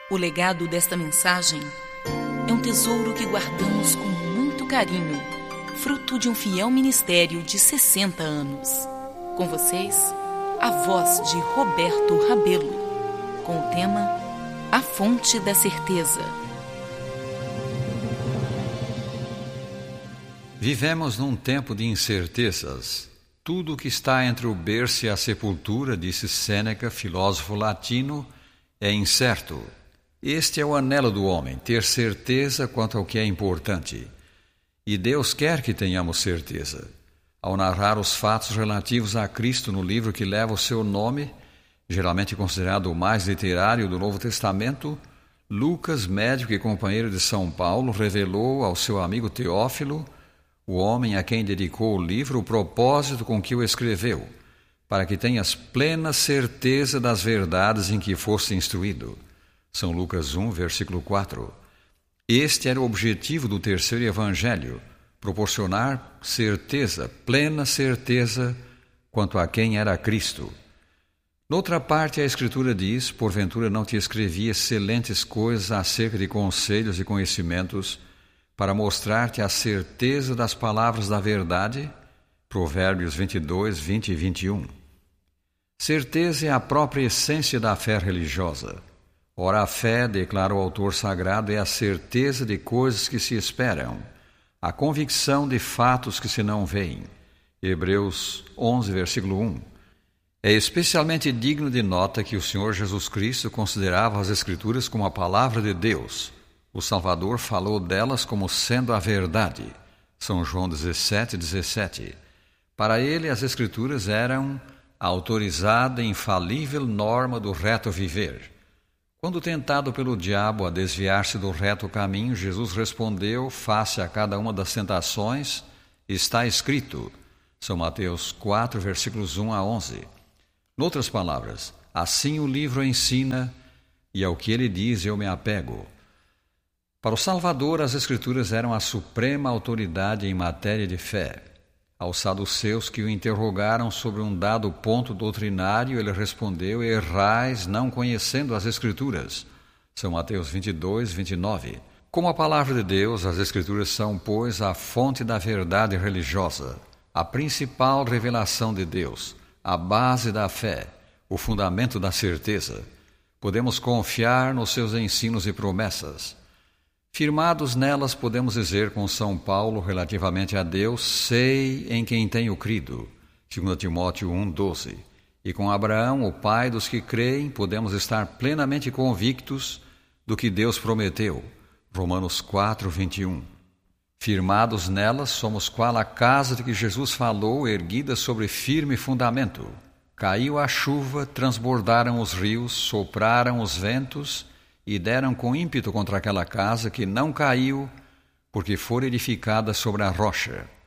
O legado desta mensagem é um tesouro que guardamos com muito carinho, fruto de um fiel ministério de 60 anos. Com vocês, a voz de Roberto Rabelo, com o tema A Fonte da Certeza. Vivemos num tempo de incertezas. Tudo o que está entre o berço e a sepultura, disse Sêneca, filósofo latino, é incerto. Este é o anelo do homem, ter certeza quanto ao que é importante. E Deus quer que tenhamos certeza. Ao narrar os fatos relativos a Cristo no livro que leva o seu nome, geralmente considerado o mais literário do Novo Testamento, Lucas, médico e companheiro de São Paulo, revelou ao seu amigo Teófilo, o homem a quem dedicou o livro, o propósito com que o escreveu, para que tenhas plena certeza das verdades em que foste instruído. São Lucas 1, versículo 4. Este era o objetivo do terceiro evangelho, proporcionar certeza, plena certeza, quanto a quem era Cristo. Noutra parte, a Escritura diz, porventura não te escrevi excelentes coisas acerca de conselhos e conhecimentos, para mostrar-te a certeza das palavras da verdade? Provérbios 22, 20 e 21. Certeza é a própria essência da fé religiosa. Ora, a fé, declara o autor sagrado, é a certeza de coisas que se esperam, a convicção de fatos que se não veem. Hebreus 11, versículo 1. É especialmente digno de nota que o Senhor Jesus Cristo considerava as Escrituras como a palavra de Deus. O Salvador falou delas como sendo a verdade. São João 17, 17. Para ele, as Escrituras eram a autorizada e infalível norma do reto viver. Quando tentado pelo diabo a desviar-se do reto caminho, Jesus respondeu, face a cada uma das tentações, está escrito. São Mateus 4, versículos 1 a 11. Noutras palavras, assim o livro ensina, e ao que ele diz eu me apego. Para o Salvador, as Escrituras eram a suprema autoridade em matéria de fé. Aos saduceus que o interrogaram sobre um dado ponto doutrinário, ele respondeu, errais não conhecendo as Escrituras. São Mateus 22, 29. Como a palavra de Deus, as Escrituras são, pois, a fonte da verdade religiosa, a principal revelação de Deus, a base da fé, o fundamento da certeza. Podemos confiar nos seus ensinos e promessas. Firmados nelas, podemos dizer com São Paulo relativamente a Deus, sei em quem tenho crido, 2 Timóteo 1, 12. E com Abraão, o pai dos que creem, podemos estar plenamente convictos do que Deus prometeu, Romanos 4, 21. Firmados nelas, somos qual a casa de que Jesus falou, erguida sobre firme fundamento. Caiu a chuva, transbordaram os rios, sopraram os ventos, e deram com ímpeto contra aquela casa que não caiu, porque fora edificada sobre a rocha.